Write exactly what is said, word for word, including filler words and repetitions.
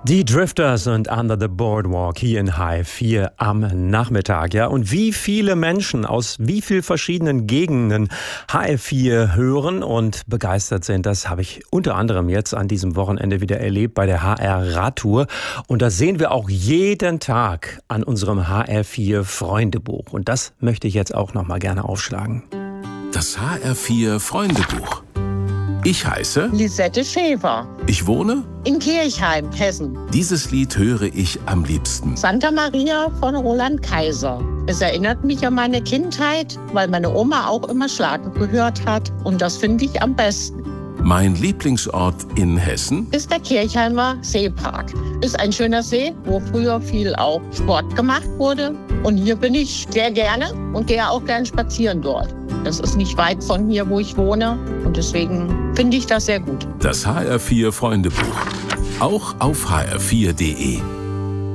Die Drifters und Under the Boardwalk hier in H F vier am Nachmittag. Ja, und wie viele Menschen aus wie viel verschiedenen Gegenden H F vier hören und begeistert sind, das habe ich unter anderem jetzt an diesem Wochenende wieder erlebt bei der H R Radtour. Und das sehen wir auch jeden Tag an unserem H R vier Freundebuch. Und das möchte ich jetzt auch noch mal gerne aufschlagen. Das H R vier Freundebuch. Ich heiße Lisette Schäfer. Ich wohne in Kirchheim, Hessen. Dieses Lied höre ich am liebsten. Santa Maria von Roland Kaiser. Es erinnert mich an meine Kindheit, weil meine Oma auch immer Schlager gehört hat. Und das finde ich am besten. Mein Lieblingsort in Hessen ist der Kirchheimer Seepark. Ist ein schöner See, wo früher viel auch Sport gemacht wurde. Und hier bin ich sehr gerne und gehe auch gern spazieren dort. Das ist nicht weit von hier, wo ich wohne. Und deswegen finde ich das sehr gut. Das H R vier Freundebuch. Auch auf h r vier punkt d e.